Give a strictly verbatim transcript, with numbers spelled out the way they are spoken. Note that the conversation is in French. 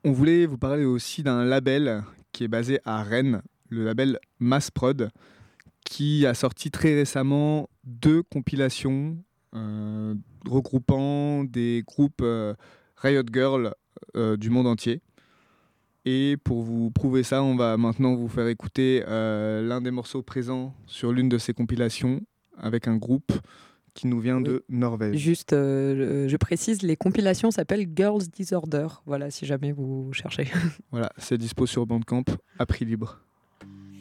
On voulait vous parler aussi d'un label qui est basé à Rennes, le label Massprod, qui a sorti très récemment deux compilations euh, regroupant des groupes euh, Riot Girl euh, du monde entier. Et pour vous prouver ça, on va maintenant vous faire écouter euh, l'un des morceaux présents sur l'une de ces compilations avec un groupe qui nous vient Oui. de Norvège. Juste, euh, je précise, les compilations s'appellent Girls Disorder. Voilà, si jamais vous cherchez. Voilà, c'est dispo sur Bandcamp à prix libre.